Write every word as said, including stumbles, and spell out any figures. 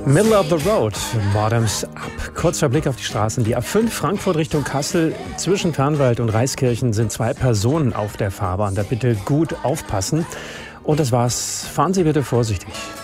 Middle of the Road, Bottoms Up. Kurzer Blick auf die Straßen. Die A fünf Frankfurt Richtung Kassel. Zwischen Fernwald und Reiskirchen sind zwei Personen auf der Fahrbahn. Da bitte gut aufpassen. Und das war's. Fahren Sie bitte vorsichtig.